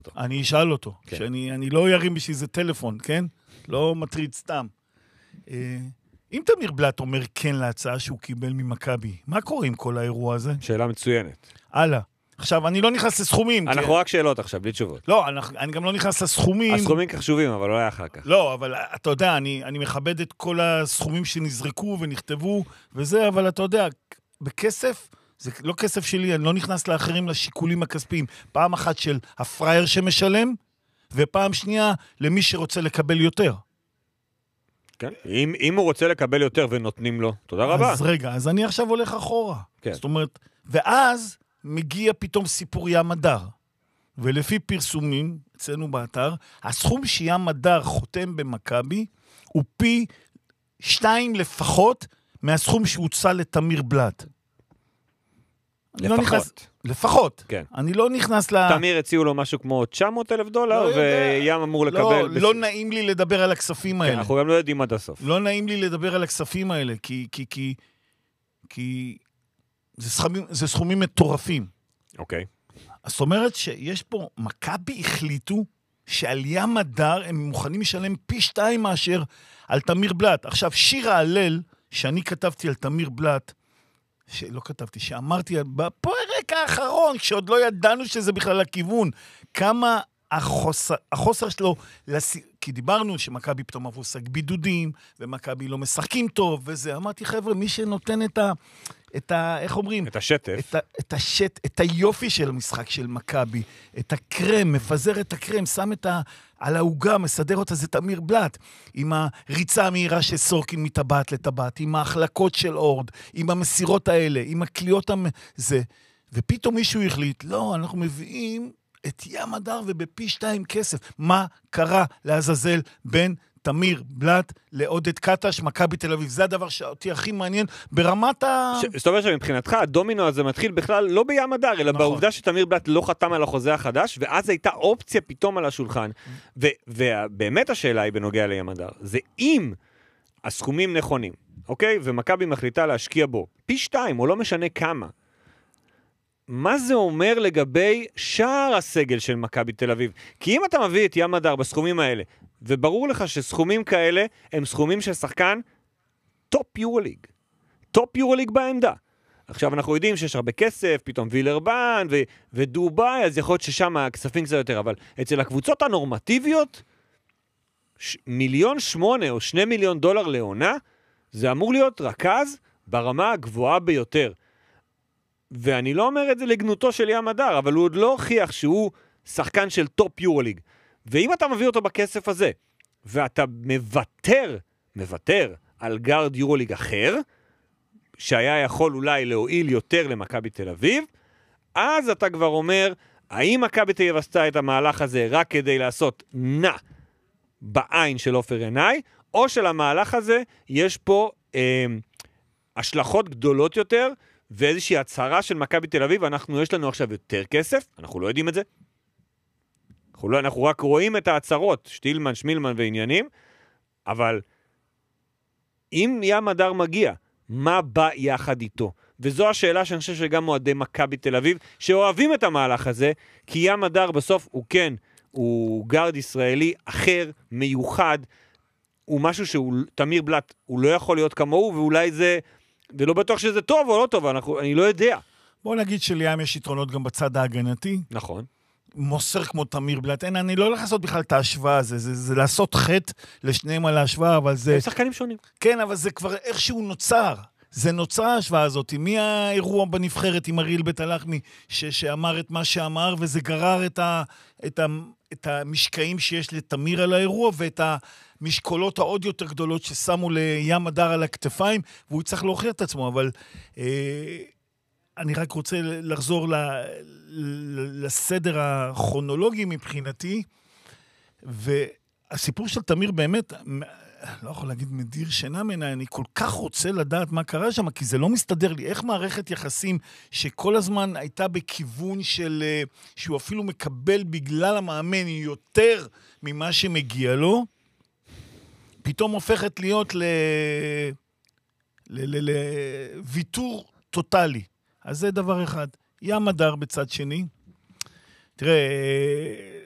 אני אשאל אותו, כן. שאני לא ירים בשביל זה טלפון, כן? לא מטריד סתם. אם תמיר בלט אומר כן להצעה שהוא קיבל ממכבי, מה קורה עם כל האירוע הזה? שאלה מצוינת. הלאה. עכשיו, אני לא נכנס לסכומים. אנחנו רק שאלות עכשיו, בלי תשובות. לא, אני גם לא נכנס לסכומים. הסכומים חשובים, אבל לא היה אחר כך. לא, אבל אתה יודע, אני מכבד את כל הסכומים שנזרקו ונכתבו וזה, אבל אתה יודע, בכסף, זה לא כסף שלי, אני לא נכנס לאחרים לשיקולים הכספיים. פעם אחת של הפרייר שמשלם, ופעם שנייה למי שרוצה לקבל יותר. כן. אם הוא רוצה לקבל יותר ונותנים לו, תודה רבה. אז רגע, אז אני עכשיו הולך אחורה. כן. זאת אומרת, ואז מגיע פתאום סיפור ים הדר. ולפי פרסומים, אצלנו באתר, הסכום שים הדר חותם במכבי, הוא פי 2 לפחות מהסכום שהוצא לתמיר בלט. לפחות. לפחות. כן. אני לא נכנס תמיר הציעו לו משהו כמו $900, וים אמור לקבל... לא נעים לי לדבר על הכספים האלה. אנחנו גם לא יודעים עד הסוף. לא נעים לי לדבר על הכספים האלה, כי זה סכומים מטורפים. אוקיי. זאת אומרת שיש פה, מכבי החליטו שעל ים הדר הם מוכנים לשלם פי 2 מאשר על תמיר בלט. עכשיו, שיר ההלל שאני כתבתי על תמיר בלט, שלא כתבתי, שאמרתי, בפרק האחרון, כשעוד לא ידענו שזה בכלל הכיוון, כמה החוסר שלו, כי דיברנו שמכבי פתאום עברו שק בידודים, ומכבי לא משחקים טוב, וזה, אמרתי, חבר'ה, מי שנותן איך אומרים? את השטף. את היופי של המשחק של מכבי, את הקרם, מפזר את הקרם, שם על ההוגה, מסדר אותה, זה תמיר בלט, עם הריצה המהירה של סורקין מטבעת לטבעת, עם ההחלקות של אורד, עם המסירות האלה, עם הקליעות זה, ופתאום מישהו החליט, לא, אנחנו מביאים את ים הדר ובפי 2 כסף. מה קרה לעזאזל בין תמיר בלט לעודד קטש, מכבי תל אביב? זה הדבר שאותי הכי מעניין ברמת זאת אומרת שמבחינתך, הדומינו הזה מתחיל בכלל לא בים הדר, אלא בעובדה שתמיר בלט לא חתם על החוזה החדש, ואז הייתה אופציה פתאום על השולחן. ובאמת השאלה היא בנוגע לים הדר, זה אם הסכומים נכונים, אוקיי? ומכבי מחליטה להשקיע בו פי 2, או לא משנה כמה. מה זה אומר לגבי שער הסגל של מכבי תל אביב? כי אם אתה מביא את ים הדר בסכומים האלה, וברור לך שסכומים כאלה הם סכומים של שחקן טופ יורוליג. טופ יורוליג בעמדה. עכשיו אנחנו יודעים שיש הרבה כסף, פתאום וילרבן ודובאי, אז יכול להיות ששם הכספים קצת יותר, אבל אצל הקבוצות הנורמטיביות, 1.8 מיליון או $2 מיליון לעונה, זה אמור להיות רכז ברמה הגבוהה ביותר. ואני לא אומר את זה לגנותו של ים הדר, אבל הוא עוד לא הוכיח שהוא שחקן של טופ יורוליג. ואם אתה מביא אותו בכסף הזה, ואתה מוותר על גארד יורוליג אחר, שהיה יכול אולי להועיל יותר למכבי תל אביב, אז אתה כבר אומר, האם מכבי תל אביב עשתה את המהלך הזה רק כדי לעשות נע בעין של אופר עיניי, או שלמהלך הזה יש פה השלכות גדולות יותר, ואיזושהי הצהרה של מכבי תל אביב, יש לנו עכשיו יותר כסף, אנחנו לא יודעים את זה, אנחנו רק רואים את ההצהרות, שטילמן, שמילמן ועניינים, אבל אם ים הדר מגיע, מה בא יחד איתו? וזו השאלה שאני חושב שגם מועדי מכבי תל אביב, שאוהבים את המהלך הזה, כי ים הדר בסוף הוא גארד ישראלי אחר, מיוחד, הוא משהו שהוא תמיר בלט, הוא לא יכול להיות כמוהו, ואולי זה, ולא בטוח שזה טוב או לא טוב, אני לא יודע. בוא נגיד שלים יש יתרונות גם בצד ההגנתי. נכון. מוסר כמו תמיר בלט, אני לא הולך לעשות בכלל את ההשוואה הזה, זה לעשות חטא לשניהם על ההשוואה, אבל זה... הם שחקנים שונים. כן, אבל זה כבר איכשהו נוצר. זה נוצר ההשוואה הזאת. מי האירוע בנבחרת עם אריאל בית הלחמי, שאמר את מה שאמר, וזה גרר את המשקעים שיש לתמיר על האירוע, ואת המשקולות העוד יותר גדולות ששמו לים הדר על הכתפיים, והוא צריך להוכיח את עצמו, אבל... אני רק רוצה לחזור לסדר הכרונולוגי מבחינתי, והסיפור של תמיר באמת, לא יכול להגיד מדיר שינה מעיניי, אני כל כך רוצה לדעת מה קרה שם, כי זה לא מסתדר לי, איך מערכת יחסים שכל הזמן הייתה בכיוון של, שהוא אפילו מקבל בגלל המאמן יותר ממה שמגיע לו, פתאום הופכת להיות לוויתור טוטלי. אז זה דבר אחד. ים הדר בצד שני. תראה,